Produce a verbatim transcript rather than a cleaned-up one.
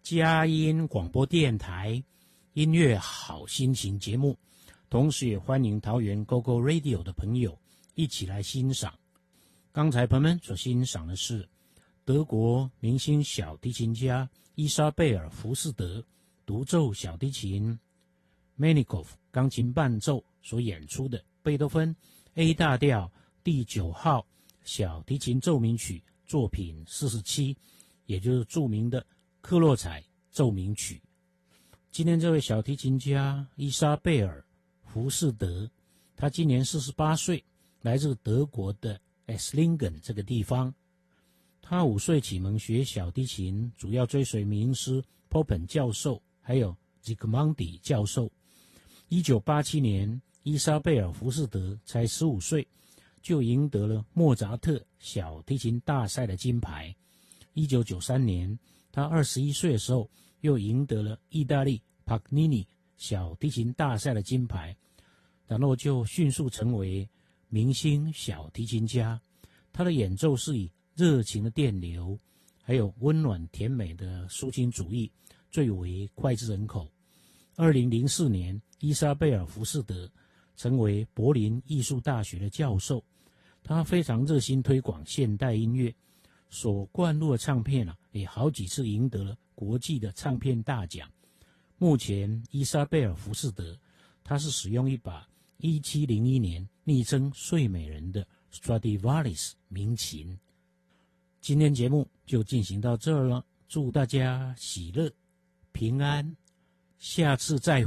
佳音广播电台音乐好心情节目，同时也欢迎桃园 Go Go Radio 的朋友一起来欣赏。刚才朋友们所欣赏的是德国明星小提琴家伊莎贝尔·福士德独奏小提琴 Manikoff 钢琴伴奏所演出的贝多芬 A 大调第九号小提琴奏鸣曲作品四十七，也就是著名的克洛采奏鸣曲。今天这位小提琴家伊莎贝尔·福士德，他今年四十八岁，来自德国的 Esslingen 这个地方。他五岁启蒙学小提琴，主要追随名师 Popen 教授还有 Zsigmondy 教授。一九八七年，伊莎贝尔·福士德才十五岁，就赢得了莫扎特小提琴大赛的金牌。一九九三年，他二十一岁的时候，又赢得了意大利帕格尼尼小提琴大赛的金牌，然后就迅速成为明星小提琴家。他的演奏是以热情的电流，还有温暖甜美的抒情主义最为脍炙人口。二零零四年，伊莎贝尔·福士德成为柏林艺术大学的教授。他非常热心推广现代音乐，所灌录的唱片啊，也好几次赢得了国际的唱片大奖。目前，伊莎贝尔·福士德，他是使用一把一七零一年昵称睡美人的 Stradivarius 名琴。今天节目就进行到这儿了，祝大家喜乐平安，下次再会。